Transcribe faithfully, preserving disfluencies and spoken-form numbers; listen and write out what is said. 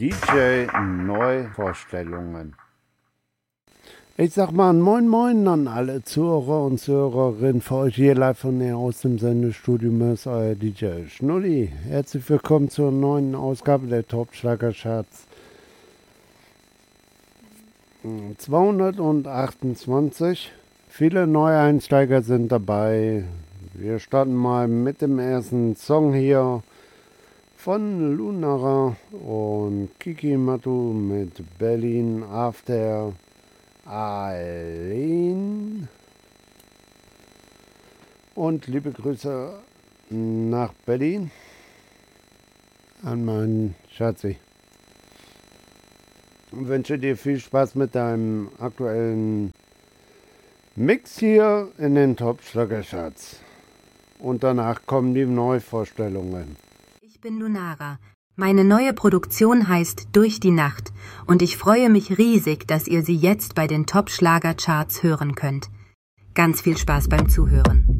D J-Neuvorstellungen. Ich sag mal moin moin an alle Zuhörer und Zuhörerinnen für euch hier live von mir aus dem Sendestudio Mörs, euer D J Schnulli. Herzlich willkommen zur neuen Ausgabe der Top-Schlager-Charts zweihundertachtundzwanzig. Viele Neueinsteiger sind dabei. Wir starten mal mit dem ersten Song hier von Lunara und Kiki Matu mit Berlin After Aline. Und liebe Grüße nach Berlin an meinen Schatzi. Und wünsche dir viel Spaß mit deinem aktuellen Mix hier in den Top-Schlager-Charts. Und danach kommen die Neuvorstellungen. Ich bin Lunara. Meine neue Produktion heißt Durch die Nacht und ich freue mich riesig, dass ihr sie jetzt bei den Top-Schlager-Charts hören könnt. Ganz viel Spaß beim Zuhören.